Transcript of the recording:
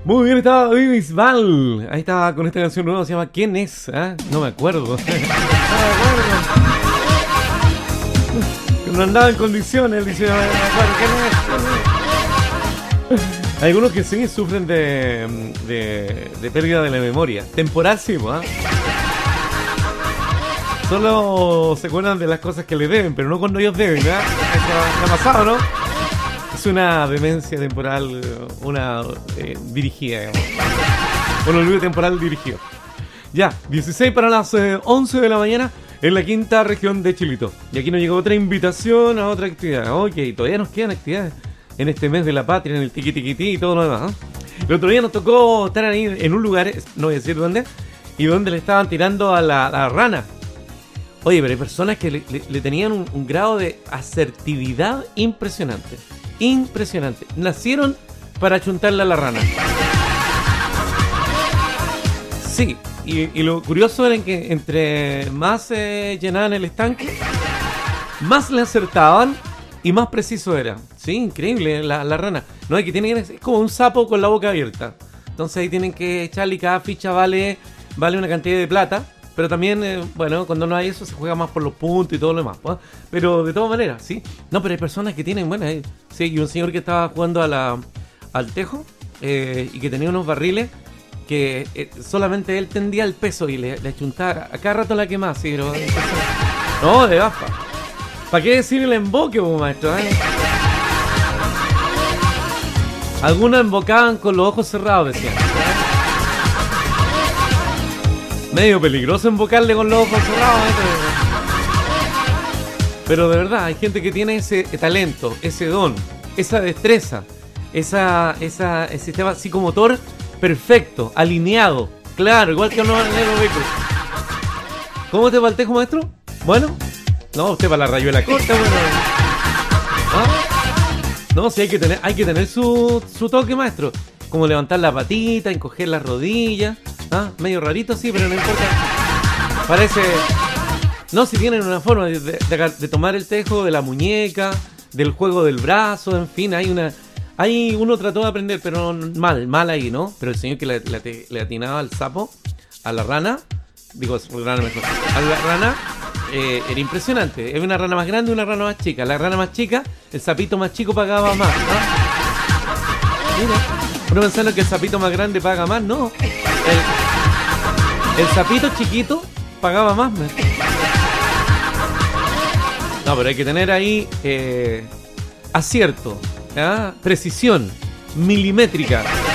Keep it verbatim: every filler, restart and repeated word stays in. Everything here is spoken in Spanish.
Muy bien, estaba David Bisbal. Ahí estaba con esta canción nueva, se llama ¿Quién es? ¿Ah? No me acuerdo. No me acuerdo. No andaba en condiciones, él dice, no me acuerdo. ¿Quién es? Algunos que sí sufren de, de, de pérdida de la memoria. Temporal sí, ¿ah? Solo se acuerdan de las cosas que le deben, pero no cuando ellos deben, ¿ah? Eso ha pasado, ¿no? Es una demencia temporal, una eh, dirigida, digamos. Un olvido temporal dirigido. Ya, dieciséis para las eh, once de la mañana en la quinta región de Chilito. Y aquí nos llegó otra invitación a otra actividad. Ok, todavía nos quedan actividades en este mes de la patria, en el tiqui tiqui tiqui y todo lo demás, ¿eh? El otro día nos tocó estar ahí en un lugar, no voy a decir dónde, y donde le estaban tirando a la, a la rana. Oye, pero hay personas que le, le, le tenían un, un grado de asertividad impresionante. Impresionante. Nacieron para achuntarle a la rana. Sí, y, y lo curioso era que entre más eh, llenaban el estanque, más le acertaban y más preciso era. Sí, increíble la, la rana. No, es que tienen, es como un sapo con la boca abierta. Entonces ahí tienen que echarle, y cada ficha vale, vale una cantidad de plata. Pero también, eh, bueno, cuando no hay eso se juega más por los puntos y todo lo demás, ¿no? Pero de todas maneras, ¿sí? No, pero hay personas que tienen, bueno, eh, sí, y un señor que estaba jugando a la, al tejo eh, y que tenía unos barriles que eh, solamente él tendía el peso y le, le achuntaba, a cada rato la quemaba, sí, pero... No, de baja. ¿Para qué decir el emboque, pues, maestro? ¿Eh? Algunos embocaban con los ojos cerrados, decían. Medio peligroso embocarle con los ojos cerrados, ¿eh? Pero de verdad, hay gente que tiene ese talento, ese don, esa destreza, esa, esa, ese sistema psicomotor perfecto, alineado, claro, igual que uno en los vehículos. ¿Cómo te va el tejo, maestro? Bueno, no, usted para la rayuela corta, bueno. ¿Ah? No, sí, hay que tener, hay que tener su, su toque, maestro. Como levantar la patita, encoger las rodillas. ¿Ah? Medio rarito, sí, pero no importa. Parece... No, si tienen una forma de, de, de tomar el tejo de la muñeca, del juego del brazo, en fin, hay una... Ahí uno trató de aprender, pero mal, mal ahí, ¿no? Pero el señor que le, le, le atinaba al sapo, a la rana, digo, rana mejor, a la rana, eh, era impresionante. Es una rana más grande y una rana más chica. La rana más chica, el sapito más chico pagaba más, ¿no? Mira, uno pensando que el sapito más grande paga más, no. El, el sapito chiquito pagaba más, ¿no? No, pero hay que tener ahí eh, acierto, ¿ah? Precisión milimétrica.